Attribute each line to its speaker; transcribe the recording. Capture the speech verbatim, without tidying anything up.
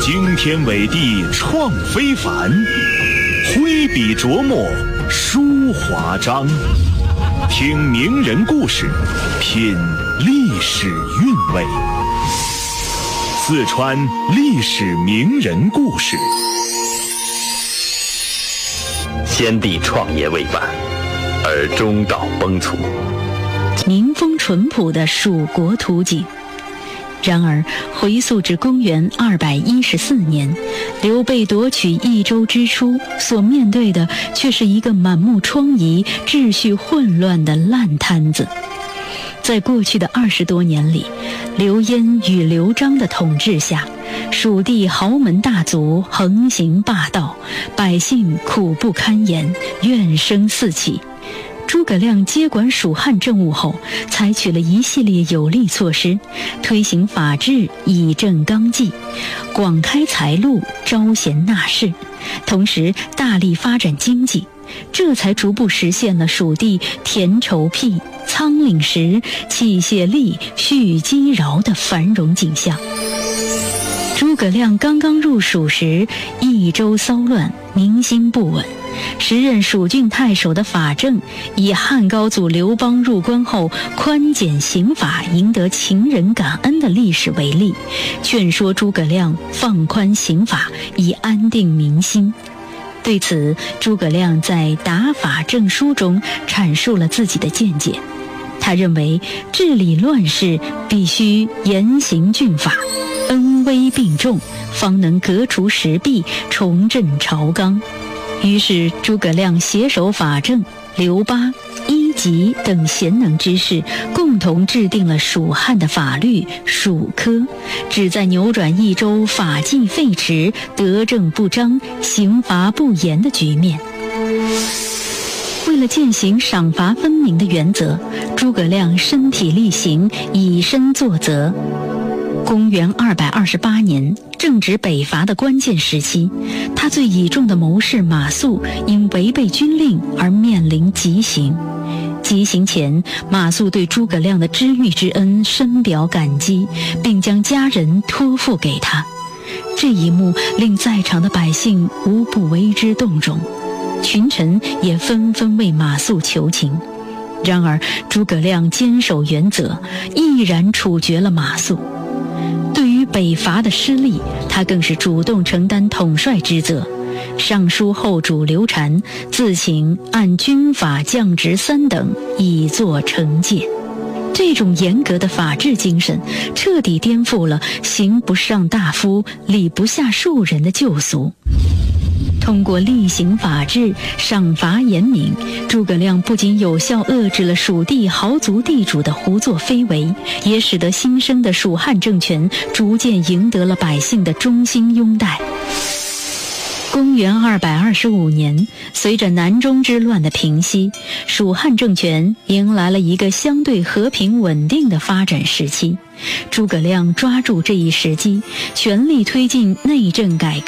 Speaker 1: 惊天伟地创非凡，挥笔琢磨书华章。听名人故事，品历史韵味。四川历史名人故事。
Speaker 2: 先帝创业未半，而中道崩殂，
Speaker 3: 民风淳朴的蜀国图景。然而回溯至公元二百一十四年，刘备夺取益州之初，所面对的却是一个满目疮痍、秩序混乱的烂摊子。在过去的二十多年里，刘焉与刘璋的统治下，蜀地豪门大族横行霸道，百姓苦不堪言，怨声四起。诸葛亮接管蜀汉政务后，采取了一系列有力措施，推行法治，以正纲纪，广开财路，招贤纳士，同时大力发展经济，这才逐步实现了蜀地田畴辟、仓廪实、器械利、蓄积饶的繁荣景象。诸葛亮刚刚入蜀时，益州骚乱，民心不稳。时任蜀郡太守的法正以汉高祖刘邦入关后宽减刑法赢得秦人感恩的历史为例，劝说诸葛亮放宽刑法以安定民心。对此，诸葛亮在《打法正书》中阐述了自己的见解。他认为治理乱世必须严刑峻法，恩威并重，方能革除时弊，重振朝纲。于是诸葛亮携手法正、刘巴、伊吉等贤能之士，共同制定了蜀汉的法律蜀科，旨在扭转益州法纪废弛、德政不彰、刑罚不严的局面。为了践行赏罚分明的原则，诸葛亮身体力行，以身作则。公元二百二十八年，正值北伐的关键时期，他最倚重的谋士马谡因违背军令而面临极刑。极刑前，马谡对诸葛亮的知遇之恩深表感激，并将家人托付给他。这一幕令在场的百姓无不为之动容，群臣也纷纷为马谡求情。然而诸葛亮坚守原则，毅然处决了马谡。对于北伐的失利，他更是主动承担统帅之责。尚书后主刘禅自请按军法降职三等，以作惩戒。这种严格的法治精神，彻底颠覆了刑不上大夫，礼不下庶人的旧俗。通过厉行法治、赏罚严明，诸葛亮不仅有效遏制了蜀地豪族地主的胡作非为，也使得新生的蜀汉政权逐渐赢得了百姓的衷心拥戴。公元二百二十五年，随着南中之乱的平息，蜀汉政权迎来了一个相对和平稳定的发展时期。诸葛亮抓住这一时机，全力推进内政改革。